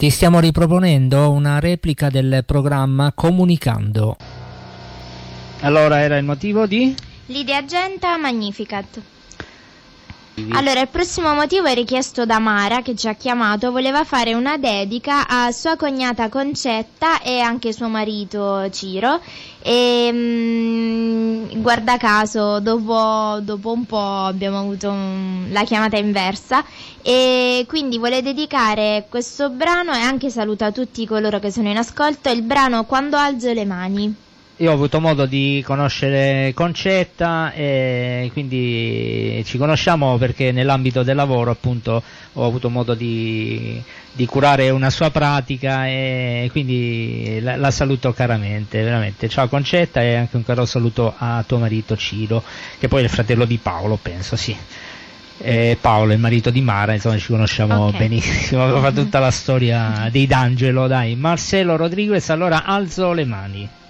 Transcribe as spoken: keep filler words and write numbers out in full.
Ti stiamo riproponendo una replica del programma Comunicando. Allora, era il motivo di? Lidia Argenta Magnificat. Allora, il prossimo motivo è richiesto da Mara, che ci ha chiamato. Voleva fare una dedica a sua cognata Concetta e anche suo marito Ciro. E mh, guarda caso, dopo, dopo un po' abbiamo avuto un, la chiamata inversa. E quindi vuole dedicare questo brano e anche saluta tutti coloro che sono in ascolto. Il brano Quando alzo le mani. Io ho avuto modo di conoscere Concetta e quindi ci conosciamo perché nell'ambito del lavoro appunto ho avuto modo di, di curare una sua pratica e quindi la, la saluto caramente, veramente. Ciao Concetta, e anche un caro saluto a tuo marito Ciro, che poi è il fratello di Paolo, penso, sì. E Paolo, il marito di Mara, insomma ci conosciamo okay. benissimo, fa tutta la storia dei D'Angelo, dai. Marcelo Rodriguez, allora alzo le mani.